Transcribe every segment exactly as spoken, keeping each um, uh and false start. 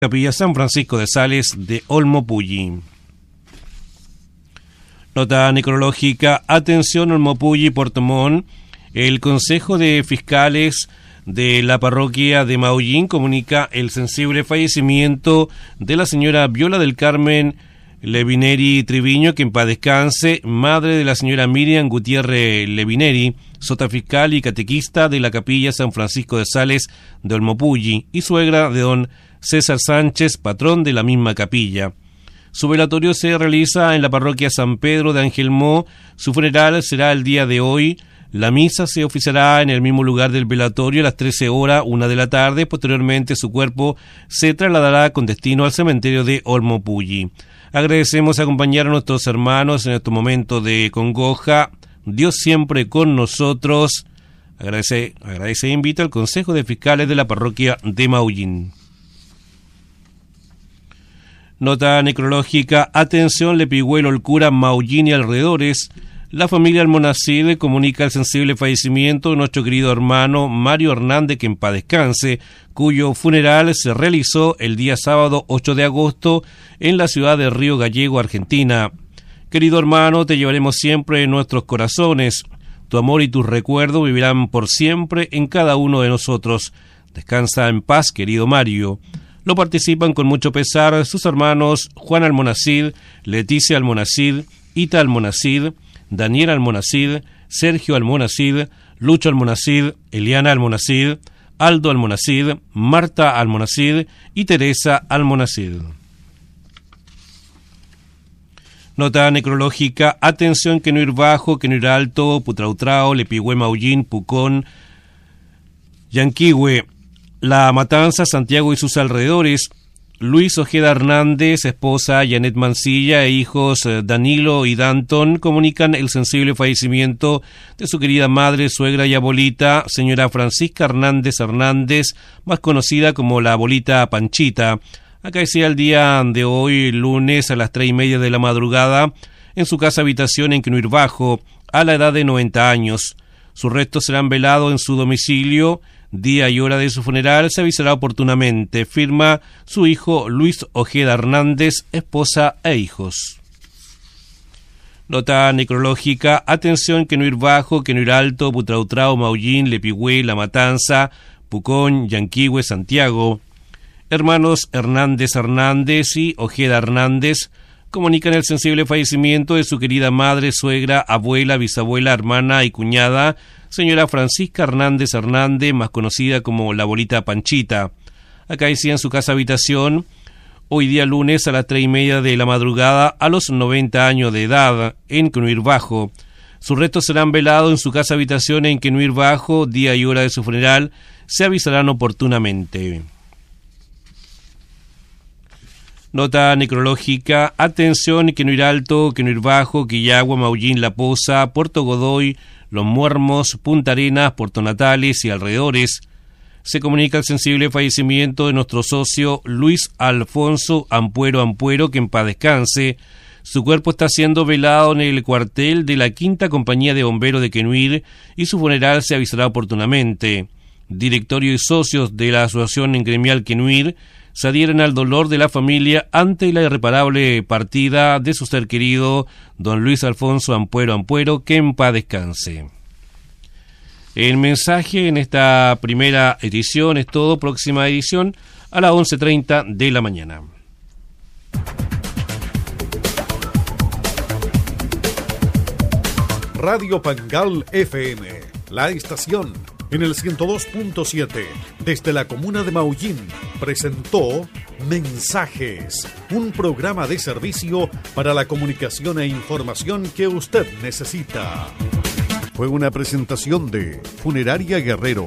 Capilla San Francisco de Sales de Olmo Pulli. Nota necrológica, atención Olmo Pulli, Puerto Montt. El Consejo de Fiscales de la parroquia de Maullín comunica el sensible fallecimiento de la señora Viola del Carmen Levineri Triviño, que en paz descanse, madre de la señora Miriam Gutiérrez Levineri, sota fiscal y catequista de la Capilla San Francisco de Sales de Olmo Pulli, y suegra de don César Sánchez, patrón de la misma capilla. Su velatorio se realiza en la parroquia San Pedro de Angelmó. Su funeral será el día de hoy. La misa se oficiará en el mismo lugar del velatorio a las trece horas, una de la tarde. Posteriormente su cuerpo se trasladará con destino al cementerio de Olmo Pulli. Agradecemos acompañar a nuestros hermanos en este momento de congoja. Dios siempre con nosotros. Agradece, agradece e invita al Consejo de Fiscales de la parroquia de Maullín. Nota necrológica, atención Lepigüelo, el cura, Maullín y alrededores. La familia Almonacid comunica el sensible fallecimiento de nuestro querido hermano Mario Hernández, que en paz descanse, cuyo funeral se realizó el día sábado ocho de agosto en la ciudad de Río Gallego, Argentina. Querido hermano, te llevaremos siempre en nuestros corazones. Tu amor y tus recuerdos vivirán por siempre en cada uno de nosotros. Descansa en paz, querido Mario. Lo participan con mucho pesar sus hermanos Juan Almonacid, Leticia Almonacid, Ita Almonacid, Daniel Almonacid, Sergio Almonacid, Lucho Almonacid, Eliana Almonacid, Aldo Almonacid, Marta Almonacid y Teresa Almonacid. Nota necrológica, atención que no ir bajo, que no ir alto, Putrautrao, Lepigüe, Maullín, Pucón, Yanquihue, La Matanza, Santiago y sus alrededores. Luis Ojeda Hernández, esposa Janet Mancilla e hijos Danilo y Danton comunican el sensible fallecimiento de su querida madre, suegra y abuelita, señora Francisca Hernández Hernández, más conocida como la abuelita Panchita. Acaecía el día de hoy, lunes, a las tres y media de la madrugada, en su casa habitación en Quenuir Bajo, a la edad de noventa años. Sus restos serán velados en su domicilio. Día y hora de su funeral se avisará oportunamente. Firma su hijo Luis Ojeda Hernández, esposa e hijos. Nota necrológica, atención que no ir bajo, que no ir alto, Putrautrao, Maullín, Lepigüe, La Matanza, Pucón, Yanquihue, Santiago. Hermanos Hernández Hernández y Ojeda Hernández comunican el sensible fallecimiento de su querida madre, suegra, abuela, bisabuela, hermana y cuñada, señora Francisca Hernández Hernández, más conocida como la abuelita Panchita. Acaecía en su casa habitación hoy día lunes a las tres y media de la madrugada a los noventa años de edad en Quenuir Bajo. Sus restos serán velados en su casa habitación en Quenuir Bajo. Día y hora de su funeral se avisarán oportunamente. Nota necrológica, atención Quenuir Alto, Quenuir Bajo, Quillagua, Maullín, La Poza, Puerto Godoy, Los Muermos, Punta Arenas, Puerto Natales y alrededores. Se comunica el sensible fallecimiento de nuestro socio Luis Alfonso Ampuero Ampuero, que en paz descanse. Su cuerpo está siendo velado en el cuartel de la Quinta Compañía de Bomberos de Quenuir y su funeral se avisará oportunamente. Directorio y socios de la Asociación Gremial Quenuir se adhieren al dolor de la familia ante la irreparable partida de su ser querido, don Luis Alfonso Ampuero Ampuero, que en paz descanse. El mensaje en esta primera edición es todo. Próxima edición a las once treinta de la mañana. Radio Pangal F M, la estación en el ciento dos punto siete, desde la comuna de Maullín, presentó Mensajes, un programa de servicio para la comunicación e información que usted necesita. Fue una presentación de Funeraria Guerrero.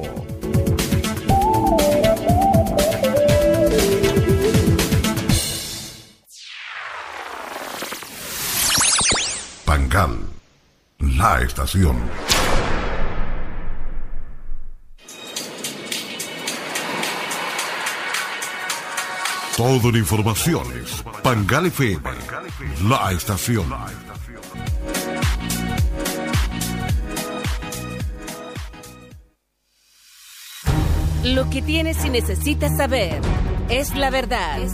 Pangal, la estación. Toda la información es Pangal F M, la estación. Lo que tienes y necesitas saber. es la verdad.